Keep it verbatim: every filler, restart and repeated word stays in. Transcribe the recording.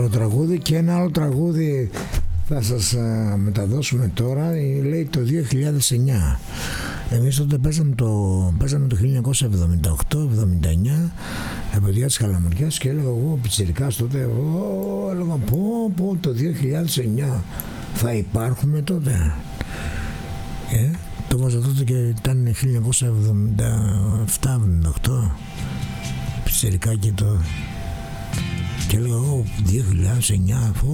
ωραίο τραγούδι. Και ένα άλλο τραγούδι θα σας α, μεταδώσουμε τώρα, λέει το δύο χιλιάδες εννιά. Εμείς τότε παίζαμε το, παίζαμε το χίλια εννιακόσια εβδομήντα οκτώ εβδομήντα εννιά, παιδιά της Χαλαμουριάς, και έλεγα εγώ πιτσιρικάς τότε, εγώ έλεγα πω πω το δύο χιλιάδες εννιά θα υπάρχουμε τότε. Ε, το βάζα τότε και ήταν χίλια εννιακόσια εβδομήντα επτά εβδομήντα οκτώ, πιτσιρικάκι το, και έλεγα εγώ δύο χιλιάδες εννιά, αφού